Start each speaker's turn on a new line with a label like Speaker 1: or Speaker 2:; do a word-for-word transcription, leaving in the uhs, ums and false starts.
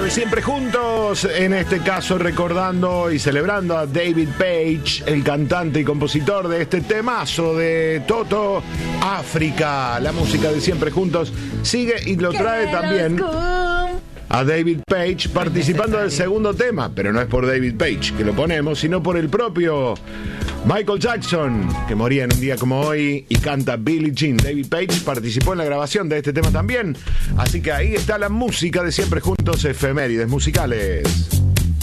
Speaker 1: de Siempre Juntos, en este caso recordando y celebrando a David Paich, el cantante y compositor de este temazo de Toto, África. La música de Siempre Juntos sigue y lo trae también a David Paich participando del segundo tema, pero no es por David Paich que lo ponemos, sino por el propio Michael Jackson, que moría en un día como hoy, y canta Billie Jean. David Paich participó en la grabación de este tema también, así que ahí está la música de Siempre Juntos, efemérides musicales.